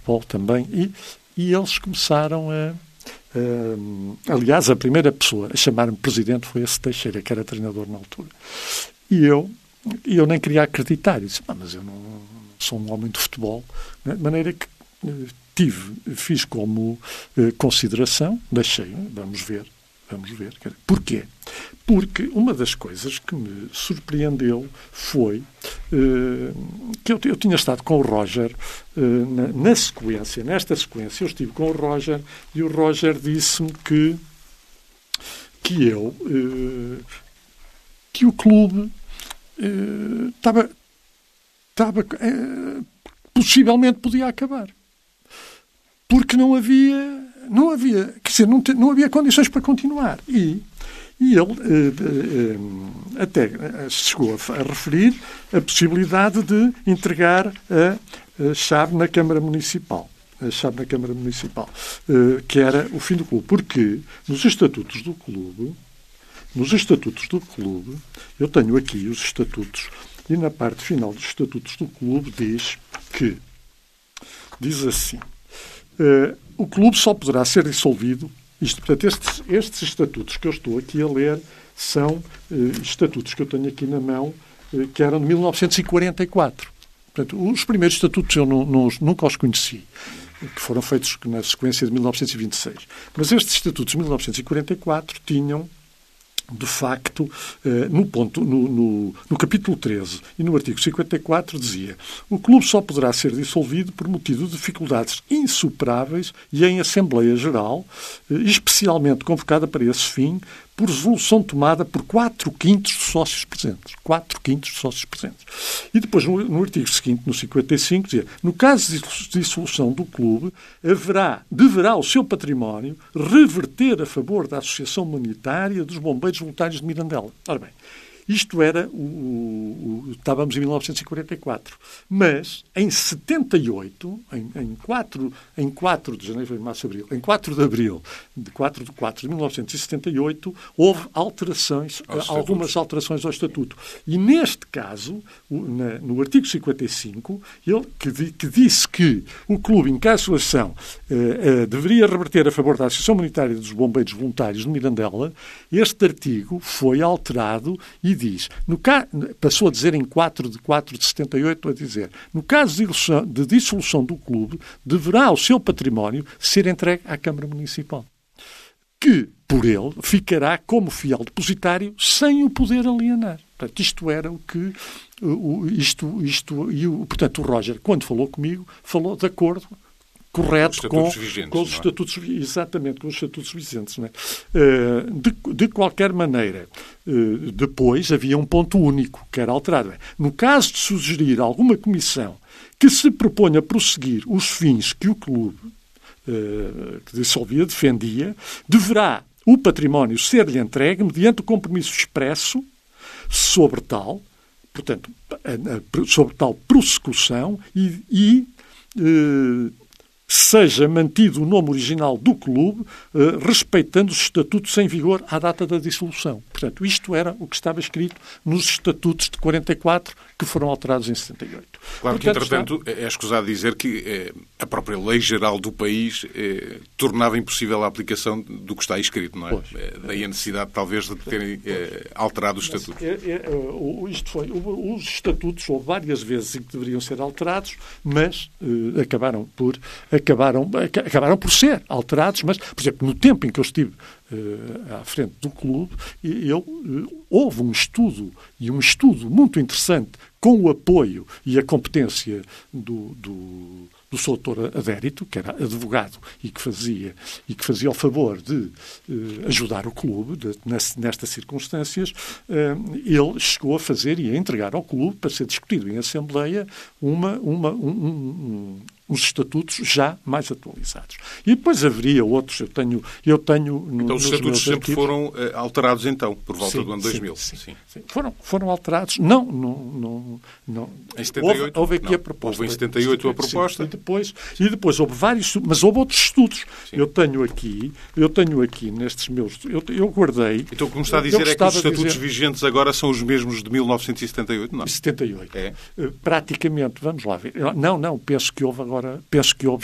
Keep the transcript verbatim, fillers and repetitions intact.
futebol também, e, e eles começaram a... Uh, aliás, a primeira pessoa a chamar-me presidente foi esse Teixeira, que era treinador na altura. E eu, eu nem queria acreditar. Eu disse, ah, mas eu não, não sou um homem de futebol. De maneira que uh, tive, fiz como uh, consideração, deixei, vamos ver, vamos ver. Porquê? Porque uma das coisas que me surpreendeu foi uh, que eu, eu tinha estado com o Roger uh, na, na sequência, nesta sequência, eu estive com o Roger e o Roger disse-me que, que eu, uh, que o clube uh, estava, estava uh, possivelmente podia acabar. Porque não havia, não havia, quer dizer, não, te, não havia condições para continuar. E E ele uh, uh, até chegou a, a referir a possibilidade de entregar a, a chave na Câmara Municipal. A chave na Câmara Municipal, uh, que era o fim do clube. Porque nos estatutos do clube, nos estatutos do clube, eu tenho aqui os estatutos, e na parte final dos estatutos do clube diz que, diz assim, uh, o clube só poderá ser dissolvido. Isto, portanto, estes, estes estatutos que eu estou aqui a ler são uh, estatutos que eu tenho aqui na mão, uh, que eram de mil novecentos e quarenta e quatro. Portanto, os primeiros estatutos eu não, não, nunca os conheci, que foram feitos na sequência de mil novecentos e vinte e seis. Mas estes estatutos de mil novecentos e quarenta e quatro tinham, de facto, no, ponto, no, no, no capítulo treze e no artigo cinquenta e quatro dizia: o clube só poderá ser dissolvido por motivo de dificuldades insuperáveis e em Assembleia Geral, especialmente convocada para esse fim, por resolução tomada por quatro quintos de sócios presentes. Quatro quintos de sócios presentes. E depois, no, no artigo seguinte, no cinquenta e cinco, dizia: no caso de dissolução do clube, haverá, deverá o seu património reverter a favor da Associação Humanitária dos Bombeiros Voluntários de Mirandela. Ora bem, isto era, o, o, o, estávamos em mil novecentos e quarenta e quatro, mas em setenta e oito, em, em, quatro, em quatro de janeiro, março, abril, em quatro de abril de quatro de quatro de mil novecentos e setenta e oito, houve alterações, algumas alterações ao Estatuto. E neste caso, na, no artigo cinquenta e cinco, ele, que, que disse que o clube, em caso de ação, eh, eh, deveria reverter a favor da Associação Humanitária dos Bombeiros Voluntários de Mirandela, este artigo foi alterado e diz, no ca... passou a dizer em quatro de quatro de setenta e oito, a dizer, no caso de dissolução, de dissolução do clube, deverá o seu património ser entregue à Câmara Municipal, que, por ele, ficará como fiel depositário sem o poder alienar. Portanto, isto era o que... O, isto, isto, e o, portanto, o Roger, quando falou comigo, falou de acordo correto com, vigentes, com os estatutos, exatamente, com os estatutos vigentes. Não é? de, de qualquer maneira, depois havia um ponto único que era alterado. No caso de sugerir alguma comissão que se proponha prosseguir os fins que o clube que dissolvia defendia, deverá o património ser-lhe entregue mediante o compromisso expresso sobre tal, portanto, sobre tal prossecução e, e seja mantido o nome original do clube, eh, respeitando os estatutos em vigor à data da dissolução. Portanto, isto era o que estava escrito nos estatutos de quarenta e quatro, que foram alterados em setenta e oito. Claro. Portanto, que, entretanto, está... é escusado dizer que eh, a própria lei geral do país eh, tornava impossível a aplicação do que está aí escrito, não é? Pois, eh, daí a necessidade, talvez, de terem eh, alterado os estatutos. É, é, é, isto foi, os estatutos, houve várias vezes em que deveriam ser alterados, mas eh, acabaram por... Acabaram, acabaram por ser alterados, mas, por exemplo, no tempo em que eu estive uh, à frente do clube, eu, uh, houve um estudo, e um estudo muito interessante, com o apoio e a competência do, do, do seu doutor Adérito, que era advogado e que fazia, e que fazia o favor de uh, ajudar o clube de, nestas circunstâncias, uh, ele chegou a fazer e a entregar ao clube, para ser discutido em Assembleia, uma, uma, um, um, um os estatutos já mais atualizados. E depois haveria outros, eu tenho... Eu tenho então os estatutos sempre arquivos, foram uh, alterados, então, por volta sim, do ano dois mil? Sim, sim, sim. Foram, foram alterados. Não, não, não, não. Em setenta e oito? Houve, houve aqui não. a proposta. Houve em setenta e oito a proposta? Sim, e, depois, e depois houve vários, mas houve outros estudos. Sim. Eu tenho aqui, eu tenho aqui nestes meus... Eu, eu guardei... Então o que me está a dizer é que os estatutos dizer, vigentes agora são os mesmos de mil novecentos e setenta e oito? Não. setenta e oito. É. Praticamente, vamos lá ver. Não, não, penso que houve agora... Penso que houve